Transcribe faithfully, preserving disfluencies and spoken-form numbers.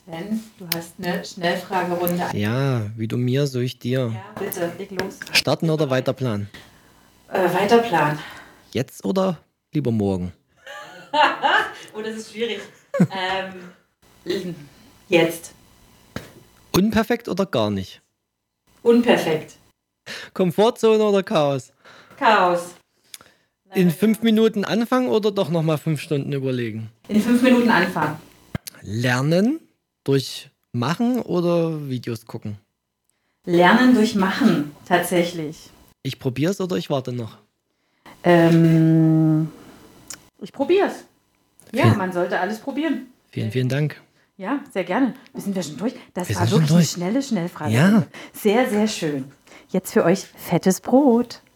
Sven, du hast eine Schnellfragerunde. Ja, wie du mir, so ich dir. Ja, bitte, leg los. Starten oder Weiterplan? Äh, Weiterplan. Jetzt oder lieber morgen? Oh, das ist schwierig. ähm, jetzt. Unperfekt oder gar nicht? Unperfekt. Komfortzone oder Chaos? Chaos. In fünf Minuten anfangen oder doch nochmal fünf Stunden überlegen? In fünf Minuten anfangen. Lernen durch Machen oder Videos gucken? Lernen durch Machen, tatsächlich. Ich probier's oder ich warte noch? Ähm, ich probier's. Ja, Vielen- man sollte alles probieren. Vielen, vielen Dank. Ja, sehr gerne. Wir sind wir schon durch. Das Wir war sind schon wirklich eine durch. schnelle Schnellfrage. Ja. Sehr, sehr schön. Jetzt für euch fettes Brot.